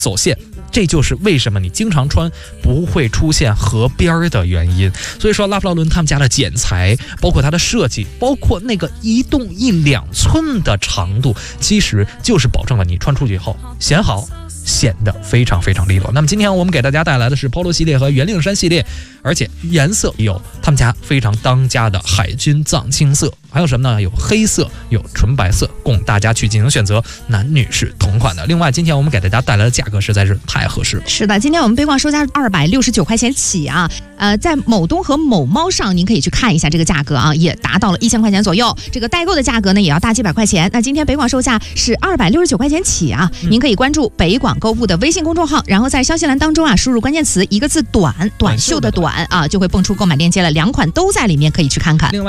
走线。这就是为什么你经常穿不会出现河边的原因。所以说拉夫劳伦他们家的剪裁，包括它的设计，包括那个1洞1、2寸的长度，其实就是保证了你穿出去以后显好，显得非常非常利落。那么今天我们给大家带来的是 Polo 系列和圆领衫系列，而且颜色有他们家非常当家的海军藏青色，还有什么呢？有黑色，有纯白色，供大家去进行选择，男女是同款的。另外今天我们给大家带来的价格实在是太合适了。 是的，今天我们杯逛售价269块钱起啊，在某东和某猫上您可以去看一下这个价格啊，也达到了1000块钱左右。这个代购的价格呢也要大几百块钱。那今天北广售价是269块钱起啊，您可以关注北广购物的微信公众号，然后在消息栏当中啊输入关键词一个字短，短袖的短啊，就会蹦出购买链接了，2款都在里面，可以去看看。